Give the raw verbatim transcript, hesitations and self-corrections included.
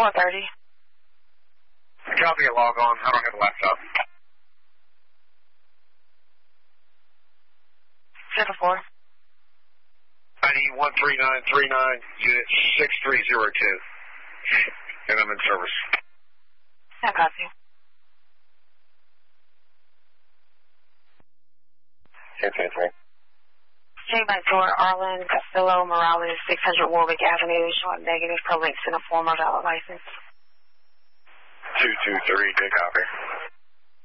four thirty. Copy it, log on. I don't have a laptop. Seven four. I D one three nine three nine, unit six three zero two. And I'm in service. I copy. ten twenty-three. J by Tour, Arlen, Castillo, Morales, six hundred Warwick Avenue, showing negative per links in a form of valid license. two two three, good copy.